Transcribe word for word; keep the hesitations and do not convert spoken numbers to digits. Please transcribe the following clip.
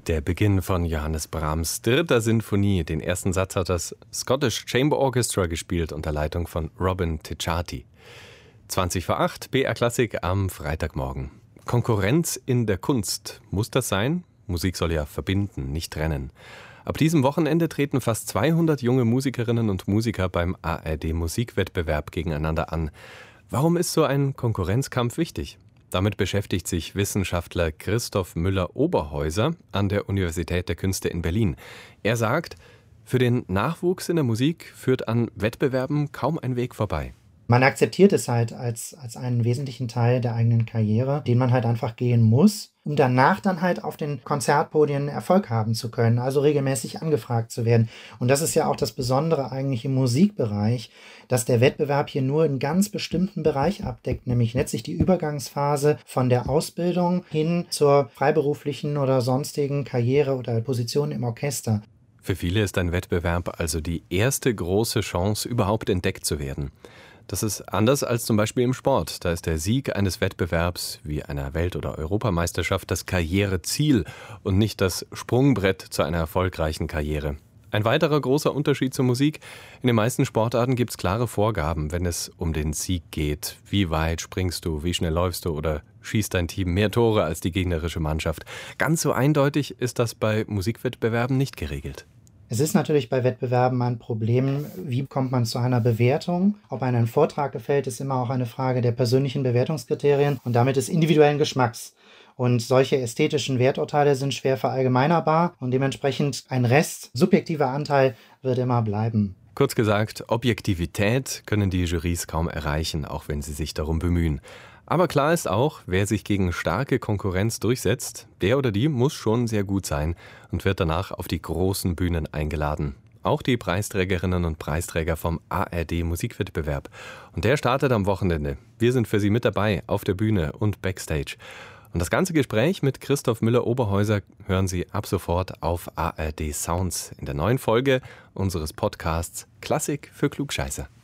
Der Beginn von Johannes Brahms' dritter Sinfonie. Den ersten Satz hat das Scottish Chamber Orchestra gespielt unter Leitung von Robin Ticciati. zwanzig vor acht, B R Klassik am Freitagmorgen. Konkurrenz in der Kunst. Muss das sein? Musik soll ja verbinden, nicht trennen. Ab diesem Wochenende treten fast zweihundert junge Musikerinnen und Musiker beim A R D-Musikwettbewerb gegeneinander an. Warum ist so ein Konkurrenzkampf wichtig? Damit beschäftigt sich Wissenschaftler Christoph Müller-Oberhäuser an der Universität der Künste in Berlin. Er sagt, für den Nachwuchs in der Musik führt an Wettbewerben kaum ein Weg vorbei. Man akzeptiert es halt als, als einen wesentlichen Teil der eigenen Karriere, den man halt einfach gehen muss, um danach dann halt auf den Konzertpodien Erfolg haben zu können, also regelmäßig angefragt zu werden. Und das ist ja auch das Besondere eigentlich im Musikbereich, dass der Wettbewerb hier nur einen ganz bestimmten Bereich abdeckt, nämlich letztlich die Übergangsphase von der Ausbildung hin zur freiberuflichen oder sonstigen Karriere oder Position im Orchester. Für viele ist ein Wettbewerb also die erste große Chance, überhaupt entdeckt zu werden. Das ist anders als zum Beispiel im Sport. Da ist der Sieg eines Wettbewerbs wie einer Welt- oder Europameisterschaft das Karriereziel und nicht das Sprungbrett zu einer erfolgreichen Karriere. Ein weiterer großer Unterschied zur Musik: In den meisten Sportarten gibt es klare Vorgaben, wenn es um den Sieg geht. Wie weit springst du, wie schnell läufst du oder schießt dein Team mehr Tore als die gegnerische Mannschaft? Ganz so eindeutig ist das bei Musikwettbewerben nicht geregelt. Es ist natürlich bei Wettbewerben ein Problem, wie kommt man zu einer Bewertung. Ob einem ein Vortrag gefällt, ist immer auch eine Frage der persönlichen Bewertungskriterien und damit des individuellen Geschmacks. Und solche ästhetischen Werturteile sind schwer verallgemeinerbar und dementsprechend ein Rest, subjektiver Anteil, wird immer bleiben. Kurz gesagt, Objektivität können die Jurys kaum erreichen, auch wenn sie sich darum bemühen. Aber klar ist auch, wer sich gegen starke Konkurrenz durchsetzt, der oder die muss schon sehr gut sein und wird danach auf die großen Bühnen eingeladen. Auch die Preisträgerinnen und Preisträger vom A R D-Musikwettbewerb. Und der startet am Wochenende. Wir sind für Sie mit dabei, auf der Bühne und Backstage. Und das ganze Gespräch mit Christoph Müller-Oberhäuser hören Sie ab sofort auf A R D Sounds in der neuen Folge unseres Podcasts Klassik für Klugscheißer.